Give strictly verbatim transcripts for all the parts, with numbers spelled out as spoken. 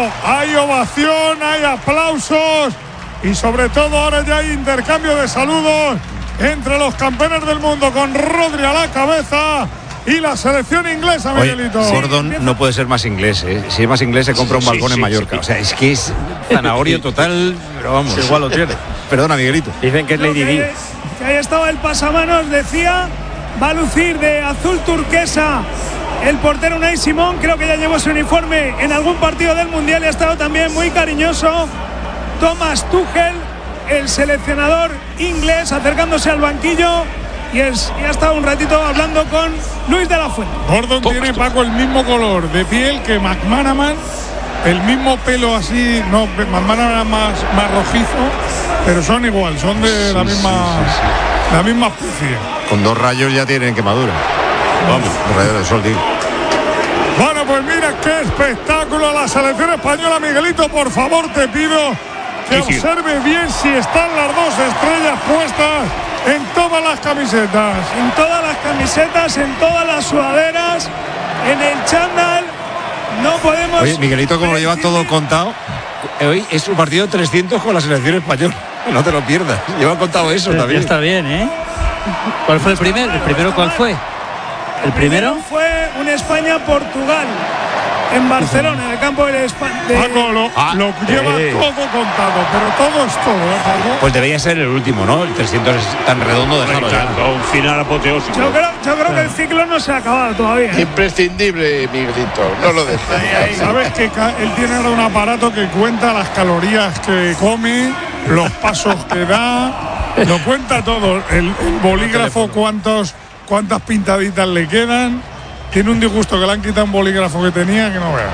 hay ovación, hay aplausos y sobre todo ahora ya hay intercambio de saludos entre los campeones del mundo con Rodri a la cabeza y la selección inglesa, Miguelito. Oye, Gordon no puede ser más inglés, ¿eh? Si es más inglés se compra un Sí, balcón sí, en Mallorca. sí. O sea, es que es zanahorio total, pero vamos. Sí, igual lo tiene. Perdona, Miguelito. Dicen que es Lady que, Di. ahí, que ahí estaba el pasamanos, decía, va a lucir de azul turquesa el portero Unai Simón. Creo que ya llevó su uniforme en algún partido del Mundial y ha estado también muy cariñoso Thomas Tuchel, el seleccionador inglés, acercándose al banquillo y, es, y ha estado un ratito hablando con Luis de la Fuente. Gordon Thomas tiene, Tuchel. Paco, el mismo color de piel que McManaman, el mismo pelo así, no, McManaman más, más rojizo, pero son igual, son de la Sí, misma, sí, sí, sí. la misma especie. Con dos rayos ya tienen quemadura. Vamos, dos rayos de sol, digo. Bueno, pues mira qué espectáculo la selección española. Miguelito, por favor, te pido que Sí, sí. observe bien si están las dos estrellas puestas en todas las camisetas. En todas las camisetas, en todas las sudaderas, en el chándal, no podemos... Oye, Miguelito, como lo lleva todo contado, hoy es su partido trescientos con la selección española. No te lo pierdas. Lleva contado eso Pero también. ya está bien, ¿eh? ¿Cuál fue el primero? ¿El primero cuál fue? ¿El primero? Fue un España-Portugal en Barcelona, en el campo del España. Paco, lo, Ah, lo lleva eh. todo contado, pero todo es todo, ¿eh, Paco? Pues debería ser el último, ¿no? El trescientos es tan redondo, dejarlo ya. Claro, un final apoteósico. Yo creo, yo creo que el ciclo no se ha acabado todavía. ¿eh? Imprescindible, Miguelito, no lo dejes. Sabes que ca- él tiene ahora un aparato que cuenta las calorías que come, los pasos que da, lo cuenta todo. El, el bolígrafo, cuántos, cuántas pintaditas le quedan. Tiene un disgusto que le han quitado un bolígrafo que tenía que no veas.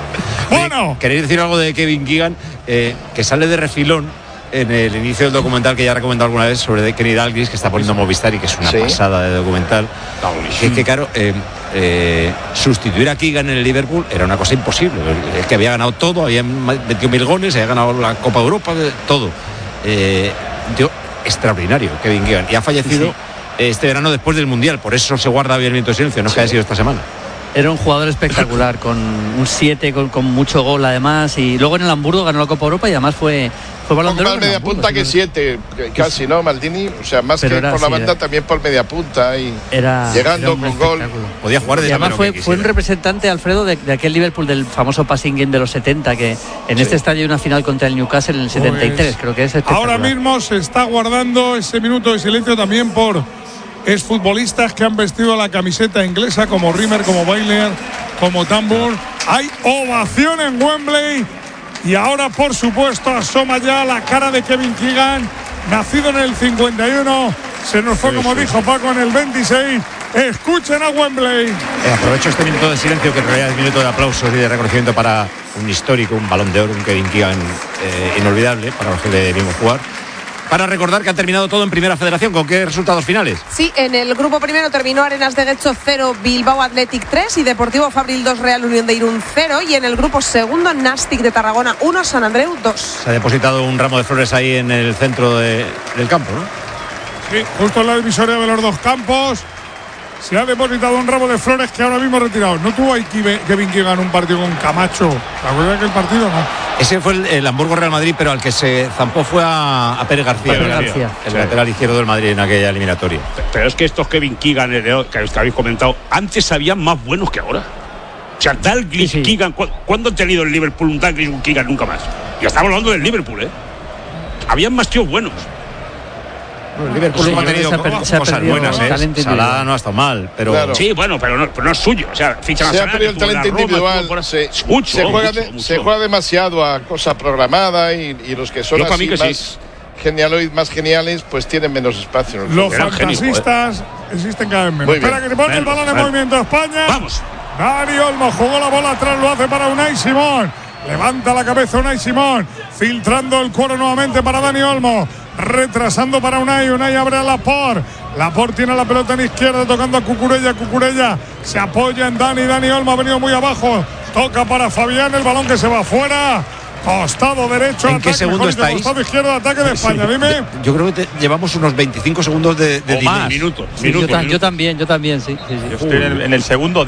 Bueno, ¿Queréis decir algo de Kevin Keegan? Eh, que sale de refilón en el inicio del documental que ya he recomendado alguna vez sobre Kenny Dalglish, que está poniendo Movistar y que es una Sí. pasada de documental. Que, que claro, eh, eh, sustituir a Keegan en el Liverpool era una cosa imposible. El que había ganado todo, había metido mil goles, había ganado la Copa de Europa, todo. Eh, tío, extraordinario, Kevin Keegan. Y ha fallecido Sí, este verano después del Mundial, por eso se guarda bien el viento de silencio, no es que haya sido esta semana. Era un jugador espectacular, con un siete, con, con mucho gol además. Y luego en el Hamburgo ganó la Copa Europa y además fue, fue Balón de Más Oro en media Hamburgo, punta si que no- siete, casi, ¿no, Maldini? O sea, más Pero que era por la así, banda, era. también por media punta y Era, llegando era un con gol. espectáculo. Podía jugar de Y además también fue, lo que fue un quisiera. representante, Alfredo, de, de aquel Liverpool del famoso passing game de los setenta, que en este estadio hay una final contra el Newcastle en el setenta y tres, Pues, creo que es espectacular. ahora mismo se está guardando ese minuto de silencio también por exfutbolistas que han vestido la camiseta inglesa, como Rimmer, como Bailey, como Tambur. Hay ovación en Wembley y ahora, por supuesto, asoma ya la cara de Kevin Keegan, nacido en el cincuenta y uno, se nos fue, Sí, como sí. dijo Paco, en el veintiséis. Escuchen a Wembley. Eh, aprovecho este minuto de silencio, que en realidad es minuto de aplausos y de reconocimiento para un histórico, un Balón de Oro, un Kevin Keegan eh, inolvidable para los que le vimos jugar, para recordar que ha terminado todo en Primera Federación. ¿Con qué resultados finales? Sí, en el grupo primero terminó Arenas de Guecho cero, Bilbao Athletic tres y Deportivo Fabril dos, Real Unión de Irún cero. Y en el grupo segundo, Nastic de Tarragona uno, San Andreu dos. Se ha depositado un ramo de flores ahí en el centro de- del campo, ¿no? Sí, justo en la divisoria de los dos campos se ha depositado un ramo de flores que ahora mismo ha retirado. No tuvo ahí Kive- Kevin Keegan un partido con Camacho. ¿Te acuerdas que el partido no? Ese fue el, el Hamburgo Real Madrid, pero al que se zampó fue a, a Pérez García, Pérez el- García. el Sí. lateral izquierdo del Madrid en aquella eliminatoria. Pero es que estos Kevin Keegan eh, que que habéis comentado, antes sabían más buenos que ahora. O sea, Dalglish, Sí, sí. Keegan, ¿cu- ¿cuándo han tenido el Liverpool un Dalglish y un Keegan? Nunca más. Ya estamos hablando del Liverpool, ¿eh? Habían más tíos buenos. El Liverpool Sí, ha yo creo tenido que se ha per- cosas se ha perdido buenas, ¿eh? talento Salah individual. no ha estado mal, pero Claro. Sí, bueno, pero no, pero no es suyo. O sea, ficha Se ha nacional. perdido el estuvo en la talento Roma, individual, estuvo por- se, mucho, se juega, mucho, de- mucho. se juega demasiado a cosa programada y, y los que son Yo para así mí que sí. más, genialoid, más geniales, pues tienen menos espacio. en el Los fútbol. Eran genios, fantasistas existen cada vez menos. Muy bien. Espera que se pone el Bueno, balón en bueno. movimiento España. Vamos. Dani Olmo jugó la bola atrás, lo hace para Unai Simón. Levanta la cabeza Unai Simón, filtrando el cuero nuevamente para Dani Olmo, retrasando para Unai. Unai abre a Laporte. Laporte tiene la pelota en izquierda, tocando a Cucurella. Cucurella se apoya en Dani. Dani Olmo ha venido muy abajo. Toca para Fabián, el balón que se va afuera. Costado derecho. ¿En qué ataque, segundo mejor dicho, estáis? Costado izquierdo, ataque de España. Dime. yo creo que te- llevamos unos veinticinco segundos de, de O más. delay. Minutos. Sí, yo, minutos, ta- yo minutos. también, yo también, sí. sí, sí. Yo estoy en el, en el segundo